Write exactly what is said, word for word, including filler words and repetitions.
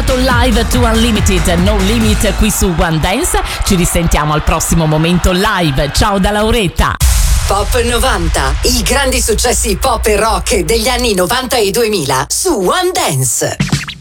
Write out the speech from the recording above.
ascoltato Live to Unlimited, No Limit qui su One Dance. Ci risentiamo al prossimo momento live. Ciao da Lauretta. Pop novanta, i grandi successi pop e rock degli anni novanta e duemila su One Dance.